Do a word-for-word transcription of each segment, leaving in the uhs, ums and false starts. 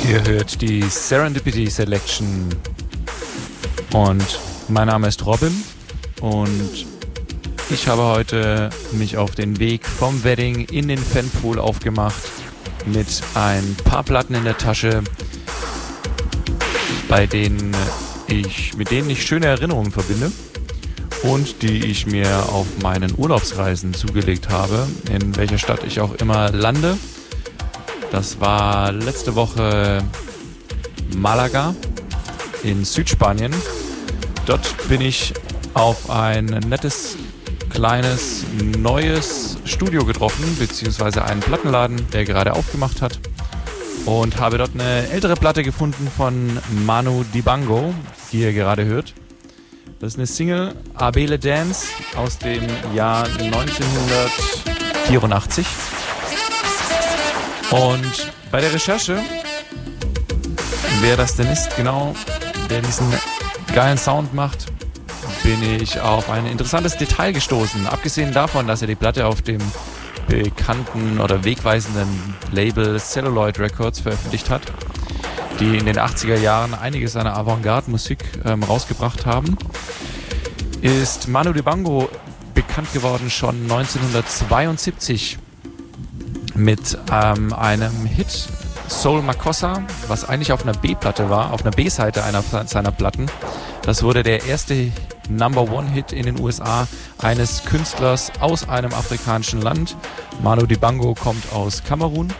Ihr hört die Serendipity Selection und mein Name ist Robin und ich habe heute mich auf den Weg vom Wedding in den Fanpool aufgemacht mit ein paar Platten in der Tasche, bei denen ich, mit denen ich schöne Erinnerungen verbinde und die ich mir auf meinen Urlaubsreisen zugelegt habe, in welcher Stadt ich auch immer lande. Das war letzte Woche Malaga in Südspanien. Dort bin ich auf ein nettes, kleines, neues Studio getroffen, beziehungsweise einen Plattenladen, der gerade aufgemacht hat. Und habe dort eine ältere Platte gefunden von Manu Dibango, die ihr gerade hört. Das ist eine Single, Abele Dance, aus dem Jahr neunzehnhundertvierundachtzig. Und bei der Recherche, wer das denn ist, genau, der diesen geilen Sound macht, bin ich auf ein interessantes Detail gestoßen. Abgesehen davon, dass er die Platte auf dem bekannten oder wegweisenden Label Celluloid Records veröffentlicht hat, die in den achtziger Jahren einiges an Avantgarde-Musik ähm, rausgebracht haben, ist Manu Dibango bekannt geworden schon neunzehnhundertzweiundsiebzig mit ähm, einem Hit Soul Makossa, was eigentlich auf einer B-Platte war, auf einer B-Seite einer seiner Platten. Das wurde der erste Number-One-Hit in den U S A eines Künstlers aus einem afrikanischen Land. Manu Dibango kommt aus Kamerun.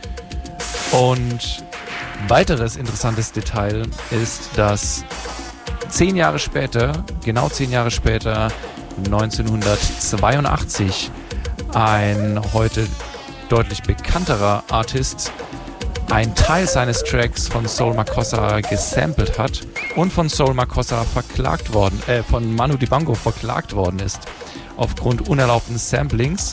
Und weiteres interessantes Detail ist, dass zehn Jahre später, genau zehn Jahre später, neunzehnhundertzweiundachtzig, ein heute deutlich bekannterer Artist ein Teil seines Tracks von Soul Makossa gesampelt hat und von Soul Makossa verklagt worden, äh, von Manu Dibango verklagt worden ist aufgrund unerlaubten Samplings.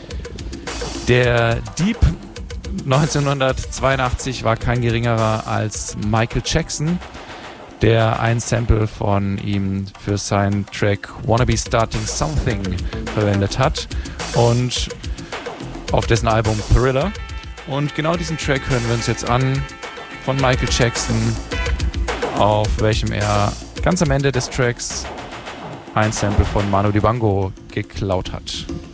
Der Dieb neunzehnhundertzweiundachtzig war kein geringerer als Michael Jackson, der ein Sample von ihm für seinen Track Wanna Be Starting Something verwendet hat und auf dessen Album Thriller. Und genau diesen Track hören wir uns jetzt an von Michael Jackson, auf welchem er ganz am Ende des Tracks ein Sample von Manu Dibango geklaut hat.